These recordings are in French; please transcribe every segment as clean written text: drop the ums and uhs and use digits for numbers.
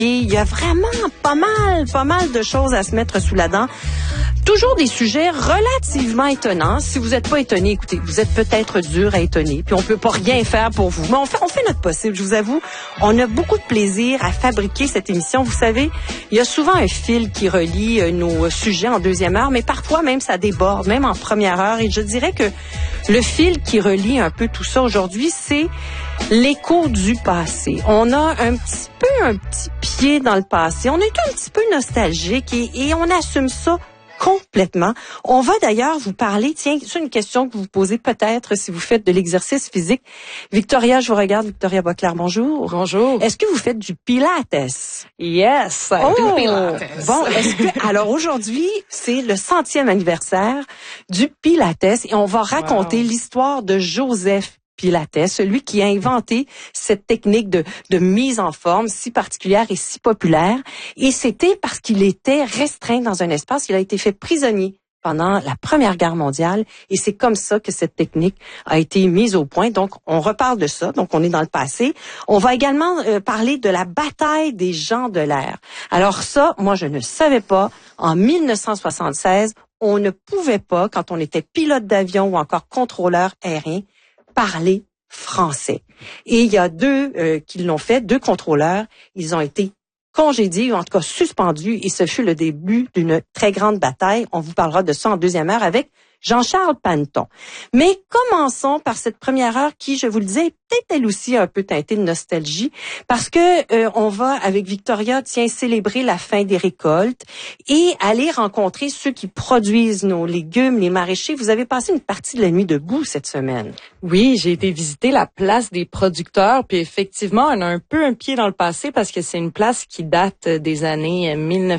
Il y a vraiment pas mal de choses à se mettre sous la dent. Toujours des sujets relativement étonnants. Si vous n'êtes pas étonné, écoutez, vous êtes peut-être dur à étonner, puis on peut pas rien faire pour vous. Mais on fait notre possible, je vous avoue. On a beaucoup de plaisir à fabriquer cette émission. Vous savez, il y a souvent un fil qui relie nos sujets en deuxième heure, mais parfois même ça déborde, même en première heure. Et je dirais que le fil qui relie un peu tout ça aujourd'hui, c'est l'écho du passé. On a un petit pied dans le passé. On est un petit peu nostalgique et on assume ça complètement. On va d'ailleurs vous parler, tiens, c'est une question que vous vous posez peut-être si vous faites de l'exercice physique. Victoria, je vous regarde. Victoria Boisclair, bonjour. Bonjour. Est-ce que vous faites du pilates? Yes, I do pilates. Bon, alors aujourd'hui, c'est le 100e anniversaire du pilates et on va raconter l'histoire de Joseph Pilates, celui qui a inventé cette technique de mise en forme si particulière et si populaire. Et c'était parce qu'il était restreint dans un espace. Il a été fait prisonnier pendant la Première Guerre mondiale. Et c'est comme ça que cette technique a été mise au point. Donc, on reparle de ça. Donc, on est dans le passé. On va également parler de la bataille des gens de l'air. Alors ça, moi, je ne savais pas. En 1976, on ne pouvait pas, quand on était pilote d'avion ou encore contrôleur aérien, parler français. Et il y a deux qui l'ont fait, deux contrôleurs. Ils ont été congédiés, ou en tout cas suspendus, et ce fut le début d'une très grande bataille. On vous parlera de ça en deuxième heure avec Jean-Charles Panneton. Mais commençons par cette première heure qui, je vous le disais, est peut-être elle aussi un peu teintée de nostalgie, parce que on va, avec Victoria, célébrer la fin des récoltes et aller rencontrer ceux qui produisent nos légumes, les maraîchers. Vous avez passé une partie de la nuit debout cette semaine. Oui, j'ai été visiter la place des producteurs, puis effectivement, on a un peu un pied dans le passé parce que c'est une place qui date des années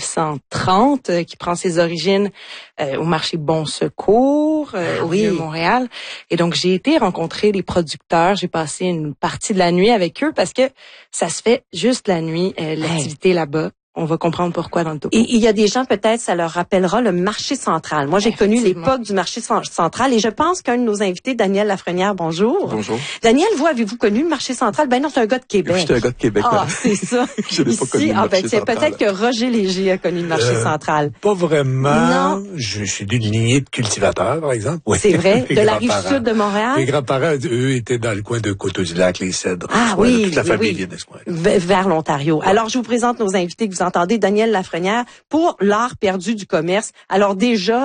1930, qui prend ses origines au marché Bon Secours, au Vieux-Montréal. Et donc, j'ai été rencontrer les producteurs. J'ai passé une partie de la nuit avec eux parce que ça se fait juste la nuit, l'activité là-bas. On va comprendre pourquoi dans le topo. Et il y a des gens, peut-être, ça leur rappellera le marché central. Moi, j'ai connu l'époque du marché central et je pense qu'un de nos invités, Daniel Lafrenière, bonjour. Bonjour. Daniel, vous, avez-vous connu le marché central? Ben non, c'est un gars de Québec. Je suis un gars de Québec. Ah, c'est ça. Je n'ai pas connu le marché central. Peut-être que Roger Léger a connu le marché central. Pas vraiment. Non. Je suis d'une lignée de cultivateurs, par exemple. Oui. C'est vrai? De la rive sud de Montréal? Mes grands-parents, eux, étaient dans le coin de Coteau-du-Lac, les Cèdres. Ah oui, toute la famille vient de ce coin. Vers l'Ontario. Ouais. Alors, je vous présente nos invités que vous entendez. Daniel Lafrenière pour l'art perdu du commerce. Alors déjà,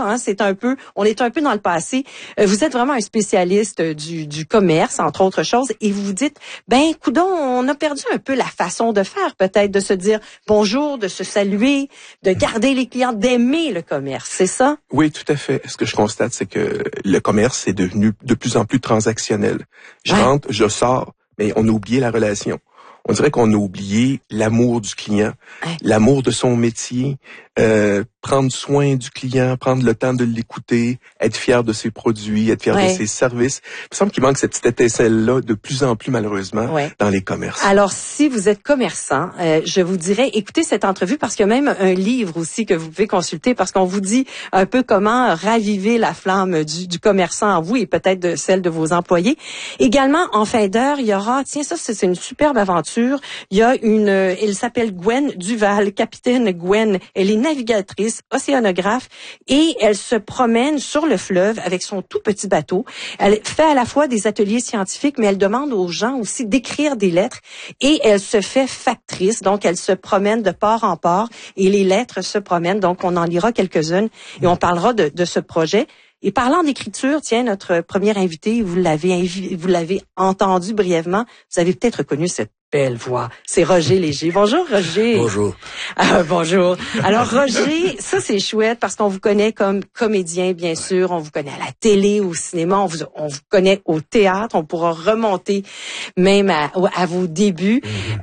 on est un peu dans le passé. Vous êtes vraiment un spécialiste du commerce, entre autres choses, et vous vous dites, coudonc, on a perdu un peu la façon de faire, peut-être, de se dire bonjour, de se saluer, de garder les clients, d'aimer le commerce. C'est ça? Oui, tout à fait. Ce que je constate, c'est que le commerce est devenu de plus en plus transactionnel. Je rentre, je sors, mais on a oublié la relation. On dirait qu'on a oublié l'amour du client, l'amour de son métier, prendre soin du client, prendre le temps de l'écouter, être fier de ses produits, être fier de ses services. Il me semble qu'il manque cette petite étincelle-là de plus en plus, malheureusement, dans les commerces. Alors, si vous êtes commerçant, je vous dirais, écoutez cette entrevue parce qu'il y a même un livre aussi que vous pouvez consulter parce qu'on vous dit un peu comment raviver la flamme du commerçant en vous et peut-être de celle de vos employés. Également, en fin d'heure, il y aura, c'est une superbe aventure. Il y a elle s'appelle Gwen Duval, capitaine Gwen. Elle est navigatrice, océanographe et elle se promène sur le fleuve avec son tout petit bateau. Elle fait à la fois des ateliers scientifiques, mais elle demande aux gens aussi d'écrire des lettres et elle se fait factrice. Donc, elle se promène de port en port et les lettres se promènent. Donc, on en lira quelques-unes et on parlera de ce projet. Et parlant d'écriture, tiens, notre premier invité, vous l'avez entendu brièvement. Vous avez peut-être reconnu cette belle voix. C'est Roger Léger. Bonjour, Roger. Bonjour. Bonjour. Alors, Roger, ça, c'est chouette parce qu'on vous connaît comme comédien, bien sûr. On vous connaît à la télé, au cinéma. On vous connaît au théâtre. On pourra remonter même à vos débuts.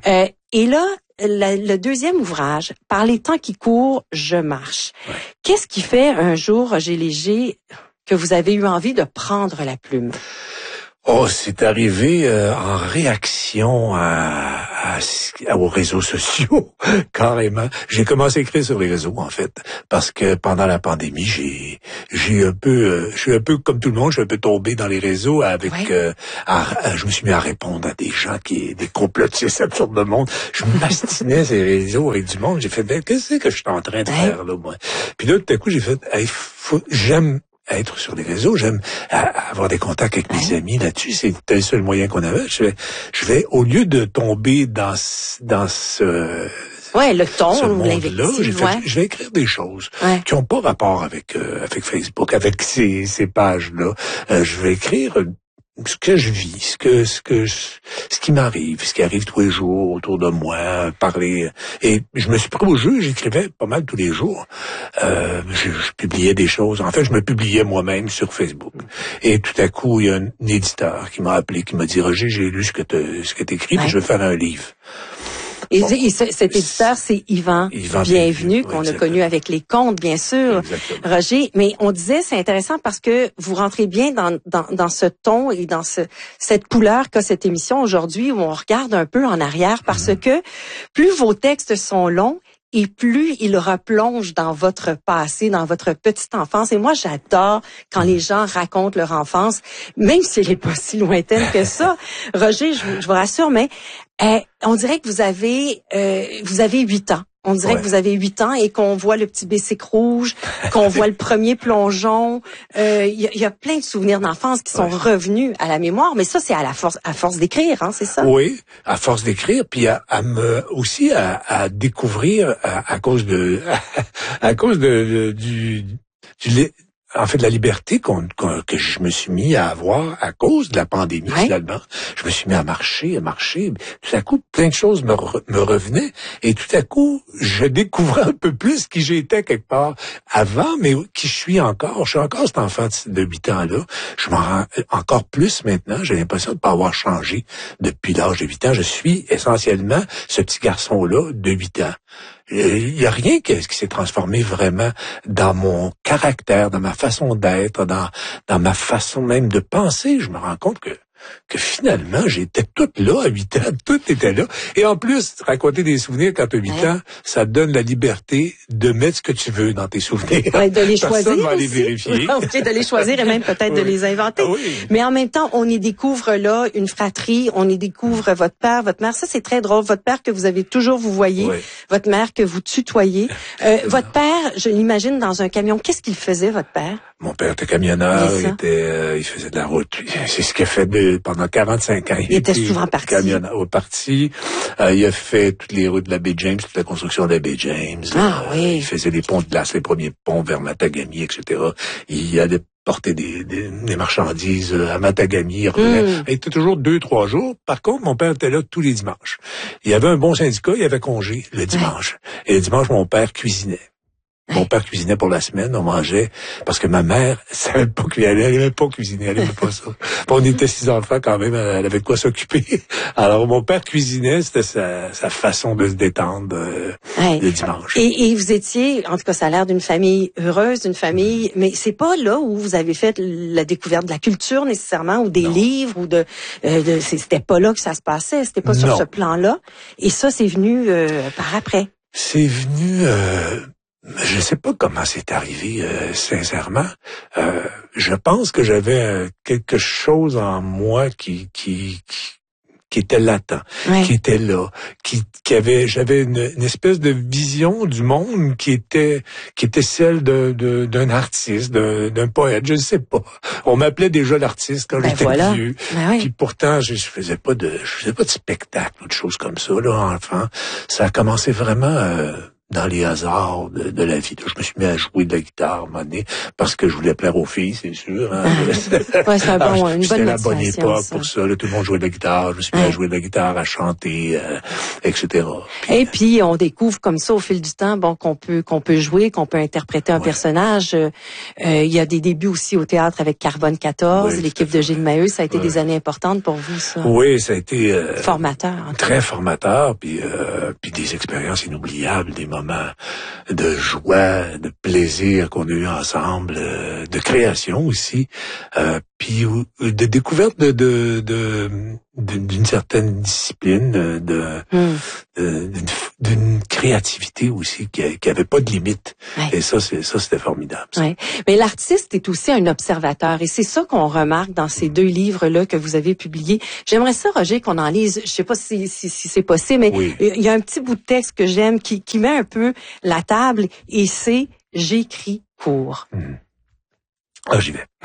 Et là, le deuxième ouvrage, Par les temps qui courent, je marche. Qu'est-ce qui fait un jour, Roger Léger, que vous avez eu envie de prendre la plume? C'est arrivé en réaction à aux réseaux sociaux, carrément. J'ai commencé à écrire sur les réseaux, en fait, parce que pendant la pandémie, je suis un peu comme tout le monde, je suis un peu tombé dans les réseaux avec, je me suis mis à répondre à des gens des complotistes absurdes de monde. Je me mastinais ces réseaux avec du monde. J'ai fait, qu'est-ce que je suis en train de faire, là, moi? Puis là, tout à coup, j'ai fait, j'aime être sur les réseaux, j'aime avoir des contacts avec mes amis là-dessus, c'était le seul moyen qu'on avait. Je vais au lieu de tomber dans ce le ton ou l'invective, je vais écrire des choses qui ont pas rapport avec Facebook, avec ces pages-là. Je vais écrire ce que je vis, ce qui m'arrive, ce qui arrive tous les jours autour de moi, parler. Et je me suis pris au jeu, j'écrivais pas mal tous les jours. Je publiais des choses. En fait, je me publiais moi-même sur Facebook. Et tout à coup, il y a un éditeur qui m'a appelé, qui m'a dit, Roger, j'ai lu ce que t'écris, puis je veux faire un livre. Et cet éditeur, c'est Yvan Bienvenu, qu'on a connu avec les contes, bien sûr, exactement. Roger. Mais on disait, c'est intéressant parce que vous rentrez bien dans ce ton et dans cette couleur qu'a cette émission aujourd'hui, où on regarde un peu en arrière, parce que plus vos textes sont longs, et plus il replonge dans votre passé, dans votre petite enfance. Et moi, j'adore quand les gens racontent leur enfance, même si elle n'est pas si lointaine que ça. Roger, je vous rassure, mais on dirait que vous avez 8 ans. On dirait que vous avez 8 ans et qu'on voit le petit bicycle rouge, qu'on voit le premier plongeon. Il y a plein de souvenirs d'enfance qui sont revenus à la mémoire, mais ça, c'est à force d'écrire, hein, c'est ça? Oui, à force d'écrire, puis à découvrir à cause de la liberté que je me suis mis à avoir à cause de la pandémie, finalement. Je me suis mis à marcher. Tout à coup, plein de choses me revenaient. Et tout à coup, je découvrais un peu plus qui j'étais quelque part avant, mais qui je suis encore. Je suis encore cet enfant de 8 ans-là. Je m'en rends encore plus maintenant. J'ai l'impression de pas avoir changé depuis l'âge de 8 ans. Je suis essentiellement ce petit garçon-là de 8 ans. Il y a rien qui s'est transformé vraiment dans mon caractère, dans ma façon d'être, dans ma façon même de penser. Je me rends compte que finalement, j'étais tout là à 8 ans, tout était là. Et en plus, raconter des souvenirs quand tu as 8 ans, ça te donne la liberté de mettre ce que tu veux dans tes souvenirs. Ouais, de les choisir Personne va aussi. les vérifier. De les choisir et même peut-être de les inventer. Oui. Mais en même temps, on y découvre là une fratrie, on y découvre votre père, votre mère. Ça, c'est très drôle. Votre père que vous avez toujours vous voyez, votre mère que vous tutoyez. Votre père, je l'imagine dans un camion. Qu'est-ce qu'il faisait, votre père? Mon père était camionneur, il faisait de la route. C'est ce qu'il a fait pendant 45 ans. Il était souvent parti. Camionneur parti. Il a fait toutes les routes de la baie James, toute la construction de la baie James. Oui. Il faisait des ponts de glace, les premiers ponts vers Matagami, etc. Il allait porter des marchandises à Matagami. Il revenait. Il était toujours 2-3 jours. Par contre, mon père était là tous les dimanches. Il y avait un bon syndicat, il y avait congé le dimanche. Et le dimanche, mon père cuisinait. Mon père cuisinait pour la semaine, on mangeait, parce que ma mère savait pas cuisiner, elle aimait pas cuisiner, elle aimait pas ça. Puis on était 6 enfants quand même, elle avait de quoi s'occuper. Alors mon père cuisinait, c'était sa façon de se détendre le dimanche. Et vous étiez, en tout cas ça a l'air d'une famille heureuse, d'une famille, mais c'est pas là où vous avez fait la découverte de la culture nécessairement, ou des livres, ou c'était pas là que ça se passait, c'était pas sur ce plan-là. Et ça, c'est venu par après. C'est venu... Je sais pas comment c'est arrivé, sincèrement. Je pense que j'avais quelque chose en moi qui était latent, qui était là, j'avais une espèce de vision du monde qui était celle d'un artiste, d'un poète, je ne sais pas. On m'appelait déjà l'artiste quand j'étais vieux. Puis pourtant, je faisais pas de spectacle ou de choses comme ça, là, enfant. Ça a commencé vraiment, dans les hasards de la vie. Je me suis mis à jouer de la guitare à un moment donné, parce que je voulais plaire aux filles, c'est sûr. Hein. C'est une bonne C'était la bonne époque ça. pour ça. Là, tout le monde jouait de la guitare. Je me suis mis à jouer de la guitare, à chanter, etc. Et puis, on découvre comme ça au fil du temps, qu'on peut jouer, qu'on peut interpréter un personnage. Il y a des débuts aussi au théâtre avec Carbone 14, l'équipe de Gilles Maheu. Ça a été des années importantes pour vous, ça? Oui, ça a été formateur. Très formateur, puis des expériences inoubliables, des moments de joie, de plaisir qu'on a eu ensemble, de création aussi. puis de découverte d'une certaine discipline, d'une créativité aussi qui avait pas de limite. Ouais. Et ça c'était formidable. Ça. Ouais. Mais l'artiste est aussi un observateur et c'est ça qu'on remarque dans ces deux livres-là que vous avez publiés. J'aimerais ça, Roger, qu'on en lise. Je sais pas si c'est possible, mais oui. Il y a un petit bout de texte que j'aime qui met un peu la table et c'est « J'écris court ». Ah, j'y vais.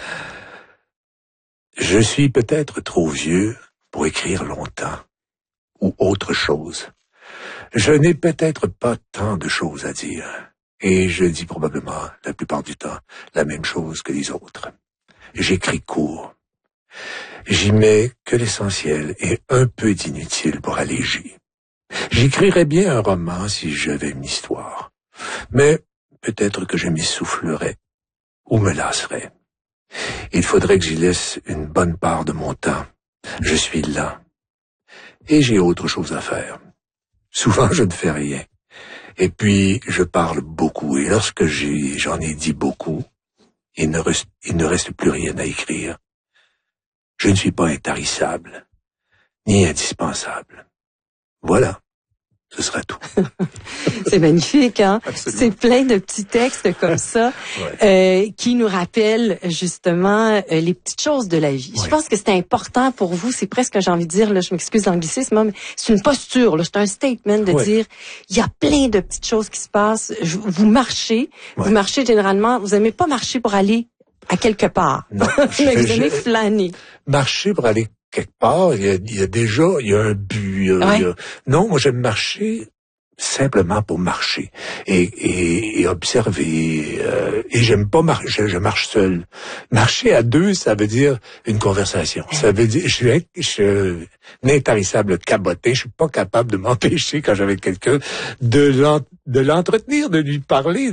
Je suis peut-être trop vieux pour écrire longtemps ou autre chose. Je n'ai peut-être pas tant de choses à dire et je dis probablement la plupart du temps la même chose que les autres. J'écris court. J'y mets que l'essentiel et un peu d'inutile pour alléger. J'écrirais bien un roman si j'avais une histoire, mais peut-être que je m'essoufflerais ou me lasserais. Il faudrait que j'y laisse une bonne part de mon temps. Je suis lent. Et j'ai autre chose à faire. Souvent, je ne fais rien. Et puis, je parle beaucoup. Et lorsque j'en ai dit beaucoup, il ne reste plus rien à écrire. Je ne suis pas intarissable, ni indispensable. Voilà. Ce sera tout. C'est magnifique, hein? Absolument. C'est plein de petits textes comme ça qui nous rappellent justement les petites choses de la vie. Ouais. Je pense que c'est important pour vous, c'est presque, j'ai envie de dire, là, je m'excuse l'anglicisme, mais c'est une posture, là, c'est un statement de dire, il y a plein de petites choses qui se passent. Vous marchez généralement, vous n'aimez pas marcher pour aller à quelque part, non, mais vous aimez flâner. Marcher pour aller quelque part, il y a un but. Non, moi j'aime marcher simplement pour marcher et observer. Et j'aime pas marcher. Je marche seul. Marcher à deux, ça veut dire une conversation. Ça veut dire je suis un intarissable cabotin. Je suis pas capable de m'empêcher quand j'avais quelqu'un de l'entretenir, de lui parler.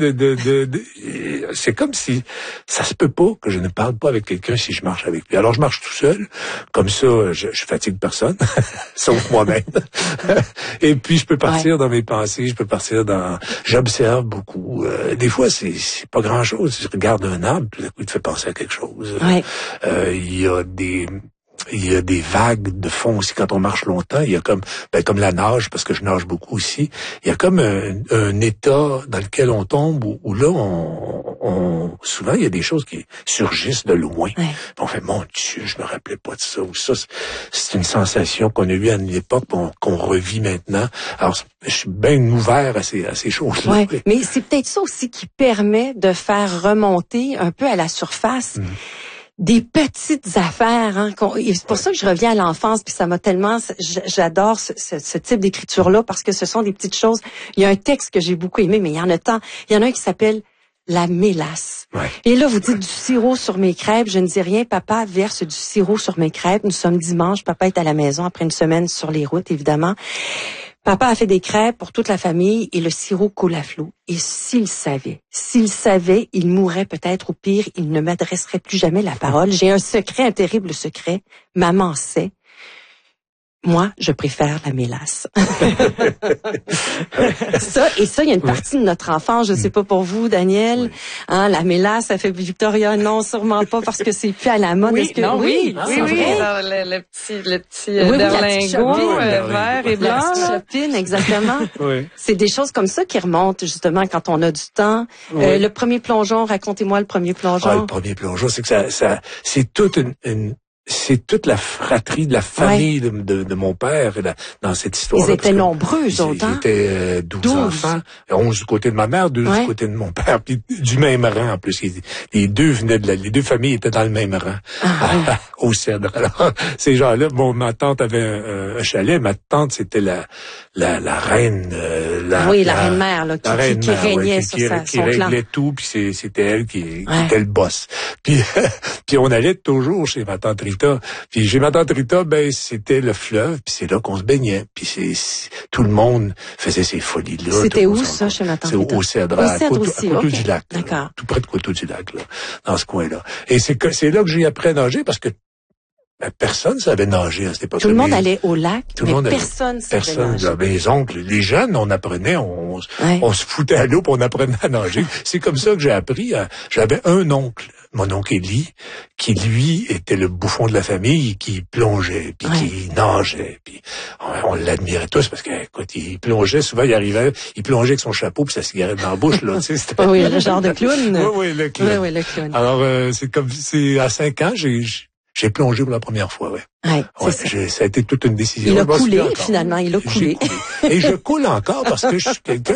C'est comme si ça se peut pas que je ne parle pas avec quelqu'un si je marche avec lui. Alors je marche tout seul, comme ça je fatigue personne, sauf moi-même. Et puis je peux partir dans mes pensées, j'observe beaucoup. Des fois c'est pas grand-chose. Je regarde un arbre, tout à coup il te fait penser à quelque chose. Il y a des vagues de fond aussi quand on marche longtemps. Il y a comme la nage, parce que je nage beaucoup aussi. Il y a comme un état dans lequel on tombe où là, souvent, il y a des choses qui surgissent de loin. Ouais. On fait, mon Dieu, je me rappelais pas de ça. Ou ça, c'est une sensation qu'on a eue à une époque, qu'on revit maintenant. Alors, je suis bien ouvert à ces choses-là. Ouais. Mais c'est peut-être ça aussi qui permet de faire remonter un peu à la surface des petites affaires, hein, c'est pour ça que je reviens à l'enfance, puis ça m'a tellement, j'adore ce type d'écriture-là, parce que ce sont des petites choses. Il y a un texte que j'ai beaucoup aimé, mais il y en a tant. Il y en a un qui s'appelle La mélasse. Ouais. Et là, vous dites du sirop sur mes crêpes. Je ne dis rien. Papa verse du sirop sur mes crêpes. Nous sommes dimanche. Papa est à la maison après une semaine sur les routes, évidemment. Papa a fait des crêpes pour toute la famille et le sirop coule à flot. Et s'il savait, il mourrait peut-être, ou pire, il ne m'adresserait plus jamais la parole. J'ai un secret, un terrible secret. Maman sait. Moi, je préfère la mélasse. ça, il y a une partie de notre enfance, je sais pas pour vous, Daniel. Oui. Hein, la mélasse, ça fait Victoria, non, sûrement pas parce que c'est plus à la mode. Oui, est-ce que oui. Alors, le petit berlingot vert et blanc. La petite chopine, exactement. Oui. C'est des choses comme ça qui remontent justement quand on a du temps. Oui. Le premier plongeon, racontez-moi le premier plongeon. Le premier plongeon, c'est que ça c'est toute c'est toute la fratrie de la famille de mon père dans cette histoire. Ils étaient nombreux, autant. Ils étaient 12 enfants, 11 du côté de ma mère, 2 du côté de mon père, puis du même rang en plus. Les deux familles étaient dans le même rang, au Cèdre. Alors, ces gens-là, ma tante avait un chalet, ma tante c'était la reine, la reine mère là, qui régnait sur son clan. Qui réglait tout, puis c'était elle qui était le boss. Puis on allait toujours chez ma tante Rita. Puis chez ma tante Rita, c'était le fleuve, puis c'est là qu'on se baignait. Puis tout le monde faisait ces folies-là. C'était où ça, chez ma tante Rita? C'est au Cèdre, à Coteau-du-Lac. D'accord. Tout près de Coteau-du-Lac, là, dans ce coin-là. Et c'est là que j'ai appris à nager parce que personne savait nager à cette époque-là. Tout le monde allait au lac, tout le monde personne savait nager. Mes oncles, les jeunes, on apprenait, on se foutait à l'eau puis on apprenait à nager. C'est comme ça que j'ai appris. J'avais un oncle, mon oncle Élie, qui lui était le bouffon de la famille, qui plongeait, puis qui nageait, puis on l'admirait tous parce que, écoute, il plongeait, souvent il arrivait, il plongeait avec son chapeau puis sa cigarette dans la bouche, là, tu sais. Oui, le genre de clown. Oui, le clown. Oui, le clown. Alors, c'est à 5 ans, j'ai plongé pour la première fois, ça a été toute une décision. Il a coulé, finalement, il a coulé. Et je coule encore parce que je suis quelqu'un